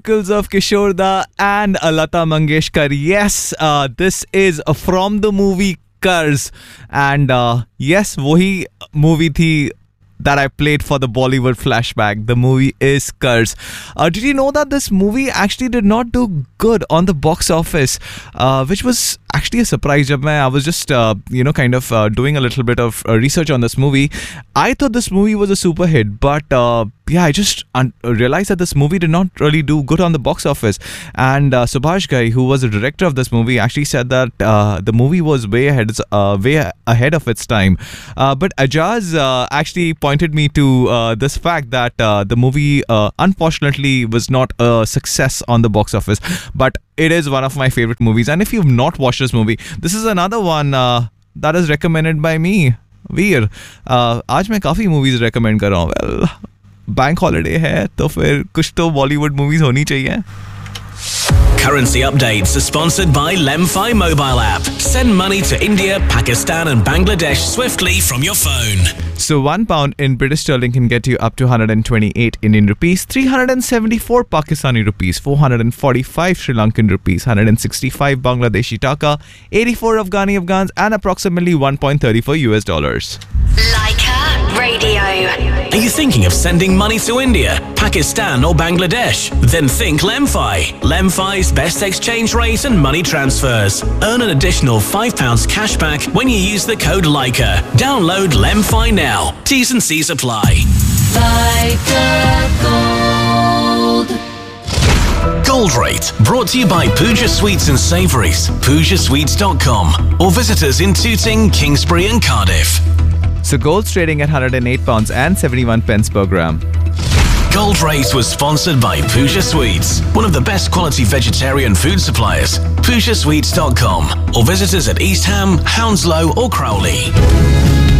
vocals of Kishore Da and Lata Mangeshkar. Yes, this is from the movie Curse. And yes, वही movie थी that I played for the Bollywood flashback. The movie is Curse. Did you know that this movie actually did not do good on the box office? Which was actually a surprise. I was just, kind of doing a little bit of research on this movie. I thought this movie was a super hit, but I just realized that this movie did not really do good on the box office. And Subhash Ghai, who was the director of this movie, actually said that the movie was way ahead of its time. But Ajaz actually pointed me to this fact that the movie unfortunately was not a success on the box office. But it is one of my favorite movies. And if you've not watched this movie, this is another one that is recommended by me. वीर आज मैं काफ़ी movies recommend कर रहा हूँ. Well, bank holiday है तो फिर कुछ तो बॉलीवुड मूवीज होनी चाहिए. Currency updates are sponsored by Lemfi mobile app. Send money to India, Pakistan and Bangladesh swiftly from your phone. So £1 in British sterling can get you up to 128 Indian rupees, 374 Pakistani rupees, 445 Sri Lankan rupees, 165 Bangladeshi taka, 84 Afghani Afghans and approximately 1.34 US dollars. Leica Radio. Are you thinking of sending money to India, Pakistan or Bangladesh? Then think Lemfi. Lemfi's best exchange rate and money transfers. Earn an additional £5 cashback when you use the code Leica. Download Lemfi now. T's and C's apply. Leica Gold. Gold Rate, brought to you by Pooja Sweets and Savouries, PoojaSweets.com, or visit us in Tooting, Kingsbury and Cardiff. So gold's trading at £108 and 71 pence per gram. Gold Rate was sponsored by Pooja Sweets, one of the best quality vegetarian food suppliers. PoojaSweets.com, or visit us at East Ham, Hounslow or Crowley.